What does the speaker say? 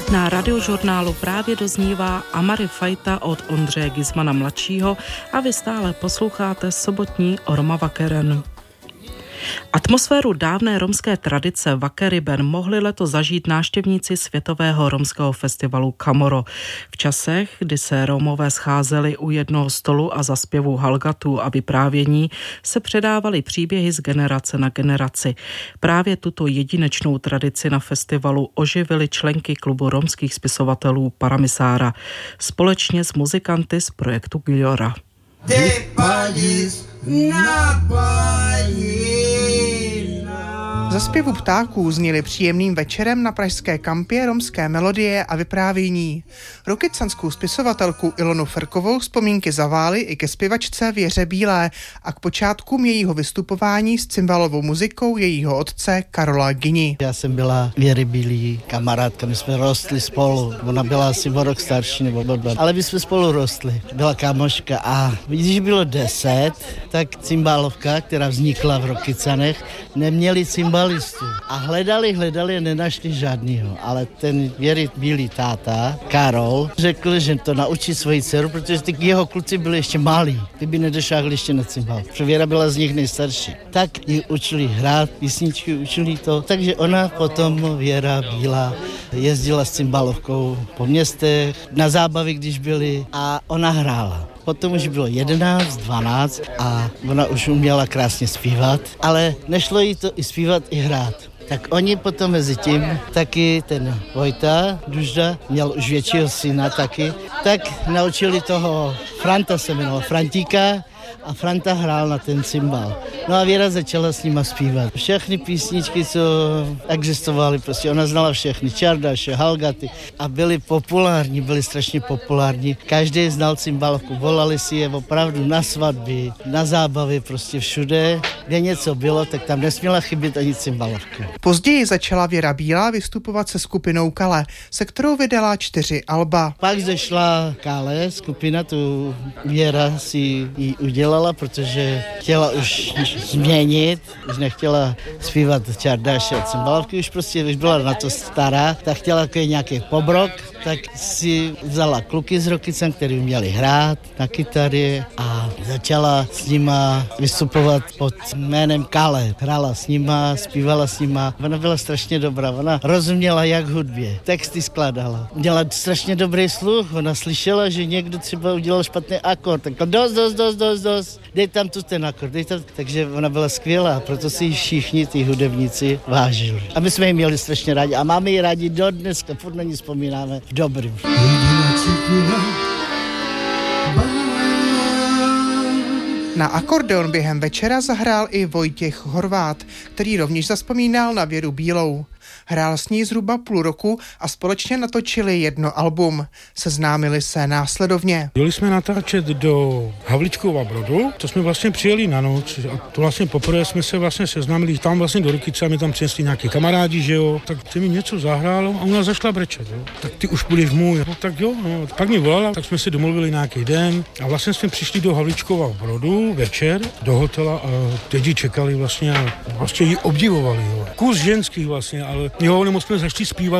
Na Radiožurnálu právě doznívá Amary Fajta od Ondřeje Gizmana mladšího a vy stále posloucháte sobotní Orma Vakeren. Atmosféru dávné romské tradice Vakeriben mohli letos zažít návštěvníci Světového romského festivalu Kamoro. V časech, kdy se Romové scházeli u jednoho stolu a za zpěvu halgatů a vyprávění, se předávaly příběhy z generace na generaci. Právě tuto jedinečnou tradici na festivalu oživili členky klubu romských spisovatelů Paramisára společně s muzikanty z projektu Giora. Za zpěvu ptáků zněly příjemným večerem na pražské kampě romské melodie a vyprávění. Rokycanskou spisovatelku Ilonu Ferkovou vzpomínky zavály i ke zpěvačce Věře Bílé a k počátkům jejího vystupování s cymbalovou muzikou jejího otce Karola Gyni. Já jsem byla Věry Bílý kamarádka, my jsme rostli spolu. Ona byla asi o rok starší nebo blbá, ale my jsme spolu rostli. Byla kámoška a když bylo 10, tak cymbálovka, která vznikla v Rokycanech, neměli cymbalistu. A hledali a nenašli žádnýho. Ale ten Věry Bílý táta, Karol, řekl, že to naučí svoji dceru, protože ty jeho kluci byli ještě malí. Ty by nedošáhli ještě na cymbal. Protože Věra byla z nich nejstarší. Tak ji učili hrát písničky, učili to. Takže ona potom, Věra Bílá, jezdila s cymbalovkou po městech, na zábavy, když byli, a ona hrála. Potom už bylo 11, 12 a ona už uměla krásně zpívat, ale nešlo jí to i zpívat, i hrát. Tak oni potom mezi tím, taky ten Vojta Dužda, měl už většího syna taky, tak naučili toho Franta, se jmenoval Frantíka, a Franta hrál na ten cymbal. No a Věra začala s nima zpívat. Všechny písničky, co existovaly, prostě ona znala všechny, Čardaše, Halgaty a byly populární, byly strašně populární. Každý znal cymbalovku, volali si je opravdu na svatby, na zábavy, prostě všude, kde něco bylo, tak tam nesměla chybět ani cymbalovka. Později začala Věra Bílá vystupovat se skupinou Kale, se kterou vydala 4 alba. Pak zašla Kale, skupina, tu Věra si ji udělala, protože chtěla už změnit, už nechtěla zpívat Čardáše a cymbalovky, už byla na to stará, tak chtěla nějaký pobrok, tak si vzala kluky z Rokycan, který uměli hrát na kytary a začala s nima vystupovat pod jménem Kale. Hrála s nima, zpívala s nima. Ona byla strašně dobrá, ona rozuměla jak hudbě, texty skládala. Měla strašně dobrý sluch, ona slyšela, že někdo třeba udělal špatný akord, tak dost, dej tam tu ten akord, takže ona byla skvělá, proto si ji všichni ty hudebníci vážili. A my jsme ji měli strašně rádi a máme ji rádi do dneska, furt na ní vzpomínáme dobrým. Na akordeon během večera zahrál i Vojtěch Horvát, který rovněž zavzpomínal na Věru Bílou. Hrál s ní zhruba půl roku a společně natočili 1 album. Seznámili se následovně. Jeli jsme natáčet do Havlíčkova Brodu, to jsme vlastně přijeli na noc a to vlastně poprvé jsme se vlastně seznámili tam vlastně do Rokyce a mi tam přinesli nějaký kamarádi, že jo, tak ty mi něco zahrálo a ona zašla brečet, jo. Tak ty už budeš můj, no, tak jo, no. Pak mi volala, tak jsme si domluvili nějaký den a vlastně jsme přišli do Havlíčkova Brodu večer do hotela a teď čekali vlastně a vlastně ji obdivovali, jo. Kus ženských vlastně, ale jo, nebo jsme začali zpívat.